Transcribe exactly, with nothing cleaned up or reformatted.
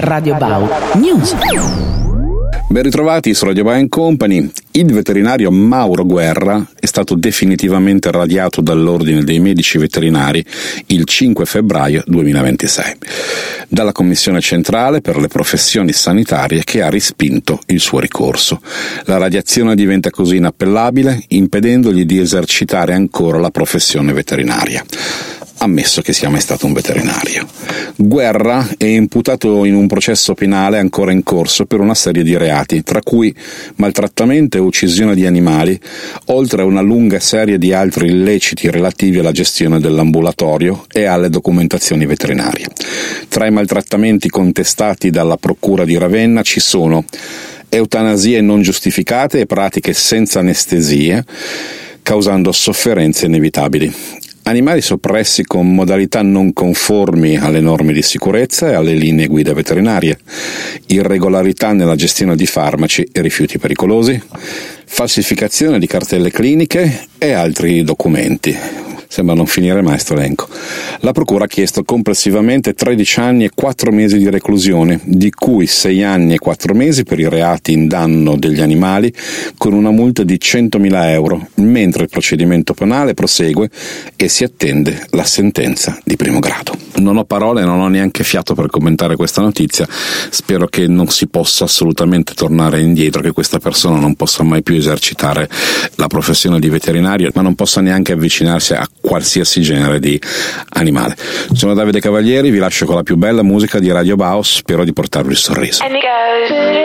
Radio Bau News. Ben ritrovati su Radio Bau Company. Il veterinario Mauro Guerra è stato definitivamente radiato dall'Ordine dei Medici Veterinari il cinque febbraio duemilaventisei dalla Commissione Centrale per le Professioni Sanitarie, che ha respinto il suo ricorso. La radiazione diventa così inappellabile, impedendogli di esercitare ancora la professione veterinaria, ammesso che sia mai stato un veterinario. Guerra è imputato in un processo penale ancora in corso per una serie di reati, tra cui maltrattamento e uccisione di animali, oltre a una lunga serie di altri illeciti relativi alla gestione dell'ambulatorio e alle documentazioni veterinarie. Tra i maltrattamenti contestati dalla Procura di Ravenna ci sono eutanasie non giustificate e pratiche senza anestesie, causando sofferenze inevitabili. Animali soppressi con modalità non conformi alle norme di sicurezza e alle linee guida veterinarie, irregolarità nella gestione di farmaci e rifiuti pericolosi, falsificazione di cartelle cliniche e altri documenti. Sembra non finire mai sto elenco. La Procura ha chiesto complessivamente tredici anni e quattro mesi di reclusione, di cui sei anni e quattro mesi per i reati in danno degli animali, con una multa di centomila euro, mentre il procedimento penale prosegue e si attende la sentenza di primo grado. Non ho parole, non ho neanche fiato per commentare questa notizia. Spero che non si possa assolutamente tornare indietro, che questa persona non possa mai più esercitare la professione di veterinario, ma non possa neanche avvicinarsi a qualsiasi genere di animale. Sono Davide Cavalieri, vi lascio con la più bella musica di Radio Bau, spero di portarvi il sorriso.